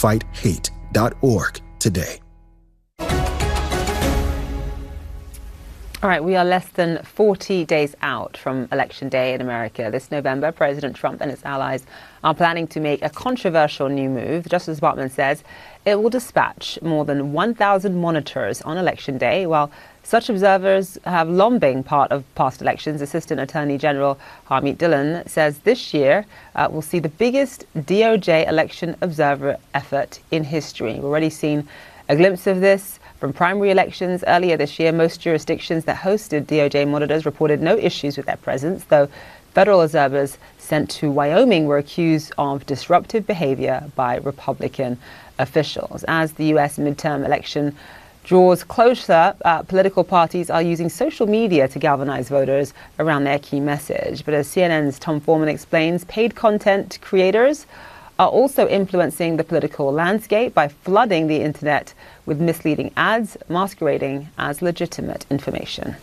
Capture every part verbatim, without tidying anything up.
fight hate dot org today. All right, we are less than forty days out from Election Day in America. This November, President Trump and his allies are planning to make a controversial new move. The Justice Department says it will dispatch more than one thousand monitors on Election Day. While such observers have long been part of past elections, Assistant Attorney General Harmeet Dillon says this year uh, will see the biggest D O J election observer effort in history. We've already seen a glimpse of this from primary elections earlier this year. Most jurisdictions that hosted D O J monitors reported no issues with their presence, though federal observers sent to Wyoming were accused of disruptive behavior by Republican officials. As the U S midterm election draws closer, uh, political parties are using social media to galvanize voters around their key message. But as C N N's Tom Foreman explains, paid content creators are also influencing the political landscape by flooding the internet with misleading ads masquerading as legitimate information.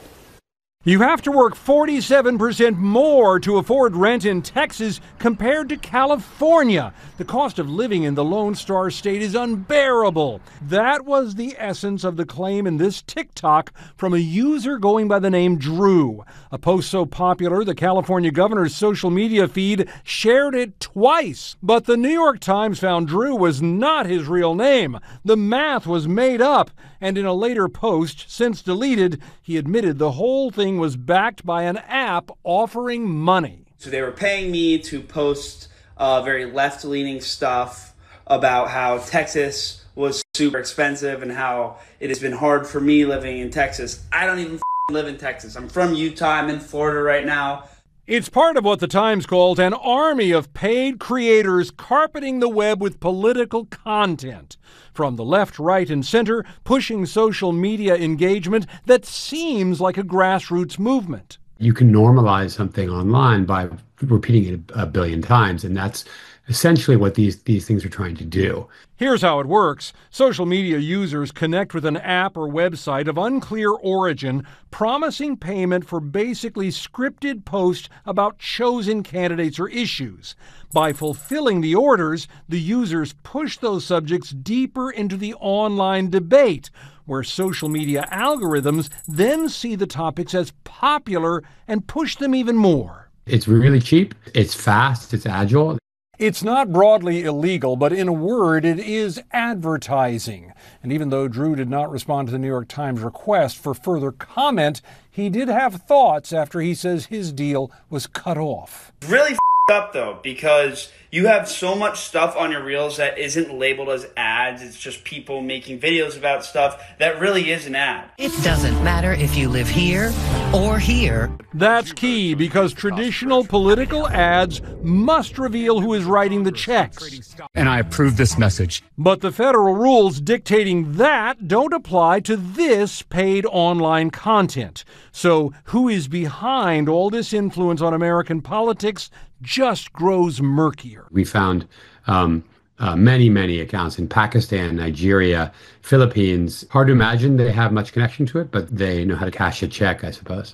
You have to work forty-seven percent more to afford rent in Texas compared to California. The cost of living in the Lone Star State is unbearable. That was the essence of the claim in this TikTok from a user going by the name Drew. A post so popular, the California governor's social media feed shared it twice. But the New York Times found Drew was not his real name. The math was made up. And in a later post, since deleted, he admitted the whole thing was backed by an app offering money. So they were paying me to post uh, very left-leaning stuff about how Texas was super expensive and how it has been hard for me living in Texas. I don't even live in Texas. I'm from Utah. I'm in Florida right now. It's part of what the Times calls an army of paid creators carpeting the web with political content. From the left, right, and center, pushing social media engagement that seems like a grassroots movement. You can normalize something online by repeating it a billion times, and that's essentially what these, these things are trying to do. Here's how it works. Social media users connect with an app or website of unclear origin, promising payment for basically scripted posts about chosen candidates or issues. By fulfilling the orders, the users push those subjects deeper into the online debate, where social media algorithms then see the topics as popular and push them even more. It's really cheap, it's fast, it's agile. It's not broadly illegal, but in a word, it is advertising. And even though Drew did not respond to the New York Times request for further comment, he did have thoughts after he says his deal was cut off. Really f***ed up, though, because you have so much stuff on your Reels that isn't labeled as ads. It's just people making videos about stuff that really is an ad. It doesn't matter if you live here or here. That's key, because traditional political ads must reveal who is writing the checks. And I approve this message. But the federal rules dictating that don't apply to this paid online content. So who is behind all this influence on American politics just grows murkier. We found um, uh, many, many accounts in Pakistan, Nigeria, Philippines. Hard to imagine they have much connection to it, but they know how to cash a check, I suppose.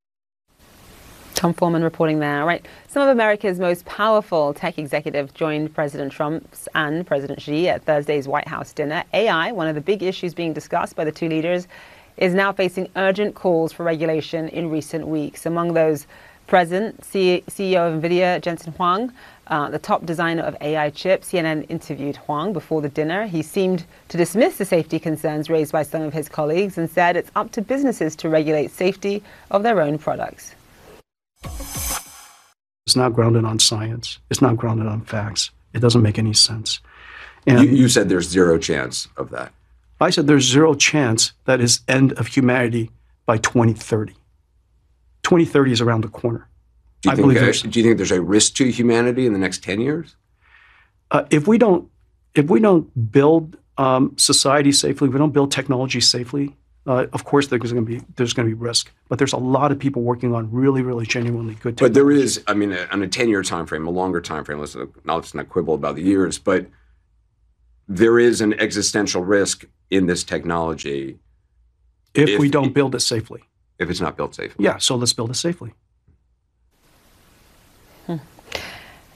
Tom Foreman reporting there. Right. Some of America's most powerful tech executives joined President Trump's and President Xi at Thursday's White House dinner. A I, one of the big issues being discussed by the two leaders, is now facing urgent calls for regulation in recent weeks. Among those present, C E O of NVIDIA, Jensen Huang, uh, the top designer of A I chips. C N N interviewed Huang before the dinner. He seemed to dismiss the safety concerns raised by some of his colleagues and said it's up to businesses to regulate safety of their own products. It's not grounded on science. It's not grounded on facts. It doesn't make any sense. And you, you said there's zero chance of that. I said there's zero chance that is end of humanity by twenty thirty. twenty thirty is around the corner. Do you, I think, believe uh, there's, do you think there's a risk to humanity in the next ten years? Uh, if we don't, if we don't build um, society safely, we don't build technology safely. Uh, of course, there's going to be there's going to be risk, but there's a lot of people working on really, really genuinely good technology. But there is, I mean, on a ten-year time frame, a longer time frame. Let's not, let's not quibble about the years, but there is an existential risk in this technology if, if we don't build it safely. If it's not built safely. Yeah, so let's build it safely. Hmm.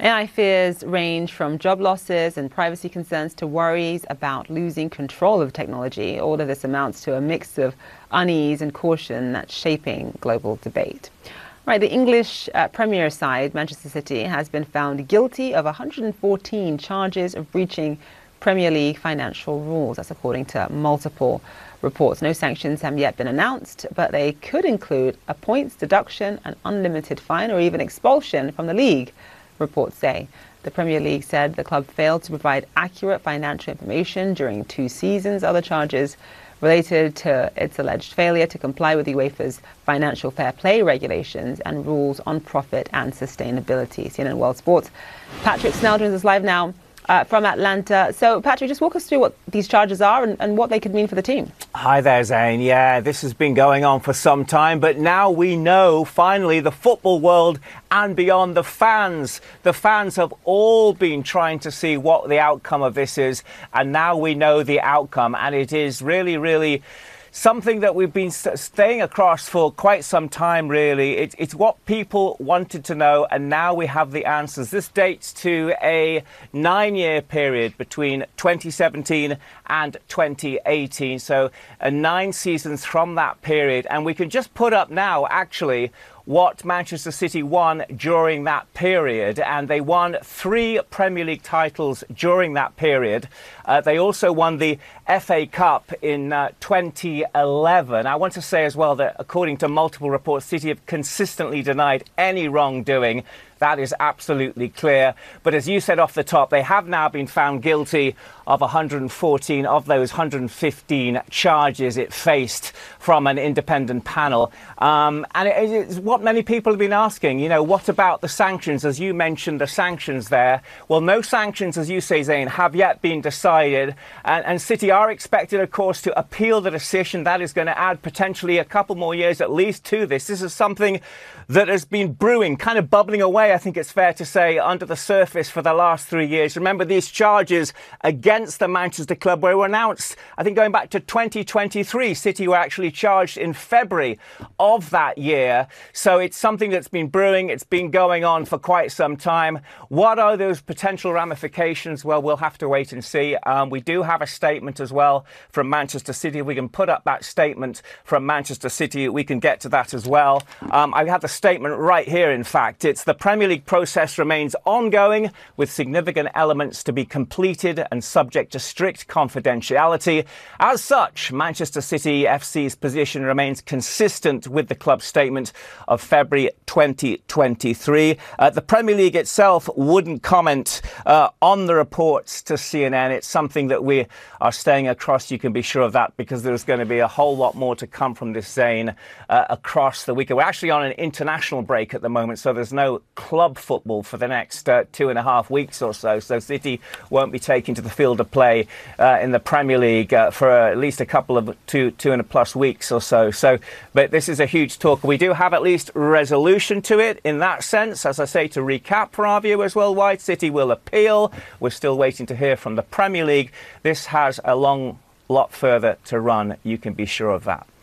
A I fears range from job losses and privacy concerns to worries about losing control of technology. All of this amounts to a mix of unease and caution that's shaping global debate. Right, the English uh, Premier side, Manchester City, has been found guilty of one hundred fourteen charges of breaching Premier League financial rules. That's according to multiple reports. No sanctions have yet been announced, but they could include a points deduction, an unlimited fine, or even expulsion from the league, reports say. The Premier League said the club failed to provide accurate financial information during two seasons. Other charges related to its alleged failure to comply with UEFA's financial fair play regulations and rules on profit and sustainability. C N N World Sports. Patrick Snell joins us live now uh, from Atlanta. So, Patrick, just walk us through what these charges are and, and what they could mean for the team. Hi there, Zain. Yeah, this has been going on for some time, but now we know, finally, the football world and beyond, the fans. The fans have all been trying to see what the outcome of this is, and now we know the outcome, and it is really, really something that we've been staying across for quite some time, really. It, it's what people wanted to know, and now we have the answers. This dates to a nine-year period between twenty seventeen and twenty eighteen, so uh, nine seasons from that period. And we can just put up now, actually, what Manchester City won during that period, and they won three Premier League titles during that period. Uh, they also won the F A Cup in uh, twenty eleven. I want to say as well that according to multiple reports, City have consistently denied any wrongdoing. That is absolutely clear. But as you said off the top, they have now been found guilty of one hundred fourteen of those one hundred fifteen charges it faced from an independent panel. Um, and it is what many people have been asking, you know, what about the sanctions? As you mentioned, the sanctions there. Well, no sanctions, as you say, Zain, have yet been decided. And, and City are expected, of course, to appeal the decision. That is going to add potentially a couple more years at least to this. This is something that has been brewing, kind of bubbling away, I think it's fair to say, under the surface for the last three years. Remember, these charges against the Manchester club were announced, I think, going back to twenty twenty-three. City were actually charged in February of that year. So it's something that's been brewing. It's been going on for quite some time. What are those potential ramifications? Well, we'll have to wait and see. Um, we do have a statement as well from Manchester City. We can put up that statement from Manchester City. We can get to that as well. Um, I have the statement right here, in fact. It's the Premier League process remains ongoing with significant elements to be completed and subject to strict confidentiality. As such, Manchester City F C's position remains consistent with the club's statement of February twenty twenty-three. Uh, the Premier League itself wouldn't comment uh, on the reports to C N N. It's something that we are staying across, you can be sure of that, because there's going to be a whole lot more to come from this, Zain, uh, across the weekend. We're actually on an international break at the moment, so there's no club football for the next uh, two and a half weeks or so. So City won't be taking to the field of play uh, in the Premier League uh, for uh, at least a couple of two, two and a plus weeks or so. So, but this is a huge talk. We do have at least resolution to it in that sense. As I say, to recap for our viewers worldwide, City will appeal. We're still waiting to hear from the Premier League. This has a long lot further to run. You can be sure of that.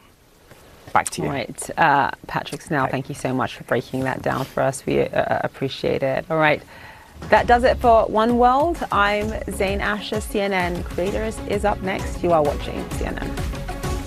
Back to you. All right. Uh, Patrick Snell, okay. Thank you so much for breaking that down for us. We uh, appreciate it. All right. That does it for One World. I'm Zain Asher. C N N Creators is up next. You are watching C N N.